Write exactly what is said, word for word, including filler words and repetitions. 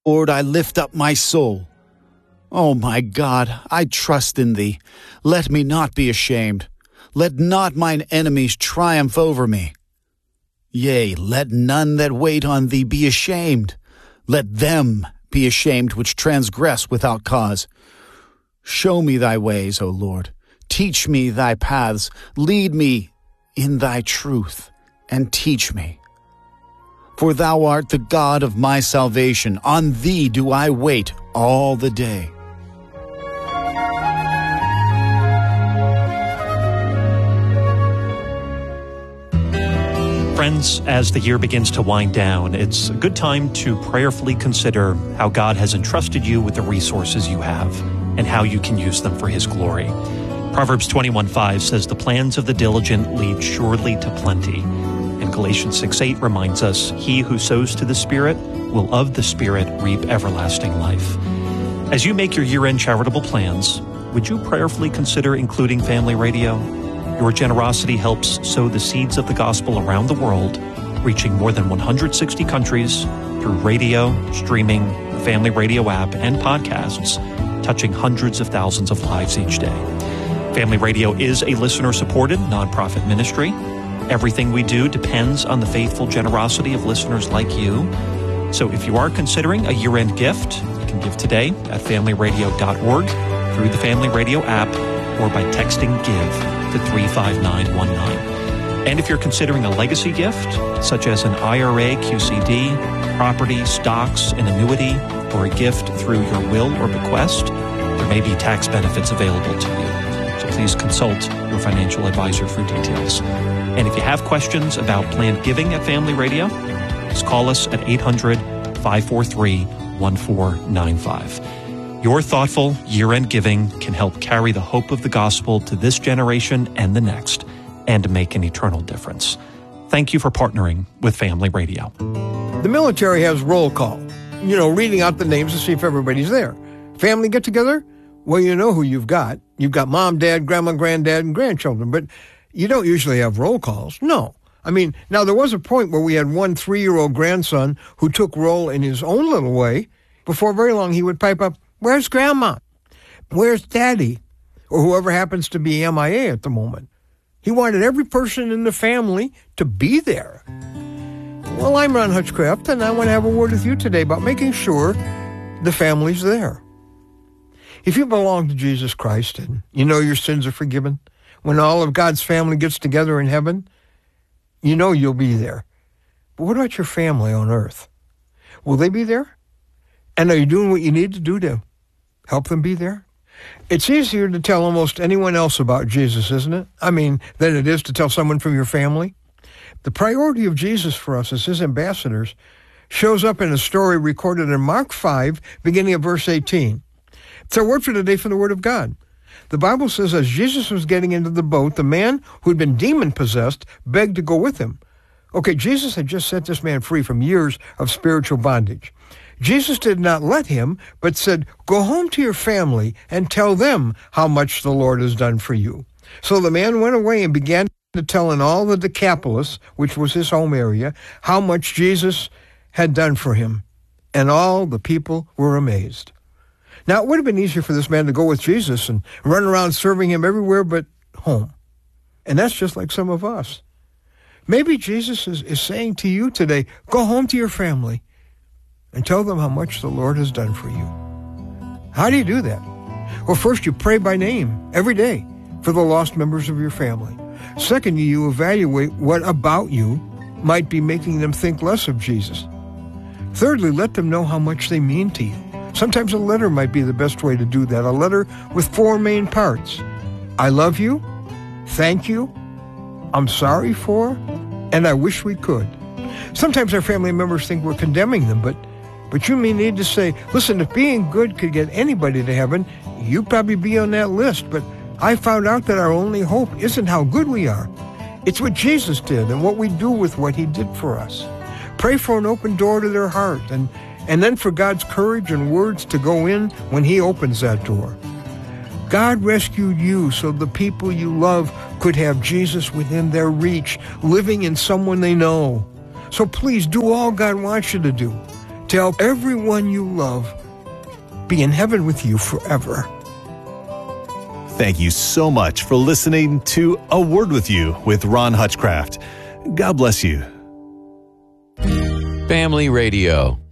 Lord, I lift up my soul. O my God, I trust in thee. Let me not be ashamed. Let not mine enemies triumph over me. Yea, let none that wait on thee be ashamed. Let them be ashamed which transgress without cause. Show me thy ways, O Lord. Teach me thy paths. Lead me in thy truth, and teach me. For thou art the God of my salvation. On thee do I wait all the day. Friends, as the year begins to wind down, it's a good time to prayerfully consider how God has entrusted you with the resources you have and how you can use them for His glory. Proverbs twenty-one five says, "The plans of the diligent lead surely to plenty." And Galatians six eight reminds us, "He who sows to the Spirit will of the Spirit reap everlasting life." As you make your year-end charitable plans, would you prayerfully consider including Family Radio? Your generosity helps sow the seeds of the gospel around the world, reaching more than one hundred sixty countries through radio, streaming, the Family Radio app, and podcasts, touching hundreds of thousands of lives each day. Family Radio is a listener-supported nonprofit ministry. Everything we do depends on the faithful generosity of listeners like you. So if you are considering a year-end gift, you can give today at family radio dot org, through the Family Radio app, or by texting GIVE to three five nine one nine. And if you're considering a legacy gift, such as an I R A, Q C D, property, stocks, an annuity, or a gift through your will or bequest, there may be tax benefits available to you. So please consult your financial advisor for details. And if you have questions about planned giving at Family Radio, just call us at eight hundred, five four three, one four nine five. Your thoughtful year-end giving can help carry the hope of the gospel to this generation and the next, and make an eternal difference. Thank you for partnering with Family Radio. The military has roll call, you know, reading out the names to see if everybody's there. Family get together? Well, you know who you've got. You've got mom, dad, grandma, granddad, and grandchildren, but you don't usually have roll calls. No. I mean, now there was a point where we had one three-year-old grandson who took roll in his own little way. Before very long, he would pipe up, "Where's Grandma? Where's Daddy?" Or whoever happens to be M I A at the moment. He wanted every person in the family to be there. Well, I'm Ron Hutchcraft, and I want to have a word with you today about making sure the family's there. If you belong to Jesus Christ and you know your sins are forgiven, when all of God's family gets together in heaven, you know you'll be there. But what about your family on earth? Will they be there? And are you doing what you need to do to help them be there? It's easier to tell almost anyone else about Jesus, isn't it? I mean, than it is to tell someone from your family. The priority of Jesus for us as his ambassadors shows up in a story recorded in Mark five, beginning at verse eighteen. It's our word for today from the Word of God. The Bible says, as Jesus was getting into the boat, the man who'd been demon-possessed begged to go with him. Okay, Jesus had just set this man free from years of spiritual bondage. Jesus did not let him, but said, "Go home to your family and tell them how much the Lord has done for you." So the man went away and began to tell in all the Decapolis, which was his home area, how much Jesus had done for him. And all the people were amazed. Now, it would have been easier for this man to go with Jesus and run around serving him everywhere but home. And that's just like some of us. Maybe Jesus is, is saying to you today, go home to your family and tell them how much the Lord has done for you. How do you do that? Well, first, you pray by name every day for the lost members of your family. Second, you evaluate what about you might be making them think less of Jesus. Thirdly, let them know how much they mean to you. Sometimes a letter might be the best way to do that. A letter with four main parts. I love you, thank you, I'm sorry for, and I wish we could. Sometimes our family members think we're condemning them, but but you may need to say, listen, if being good could get anybody to heaven, you'd probably be on that list. But I found out that our only hope isn't how good we are. It's what Jesus did and what we do with what he did for us. Pray for an open door to their heart, and, and then for God's courage and words to go in when he opens that door. God rescued you so the people you love could have Jesus within their reach, living in someone they know. So please do all God wants you to do. to help everyone you love be in heaven with you forever. Thank you so much for listening to A Word With You with Ron Hutchcraft. God bless you. Family Radio.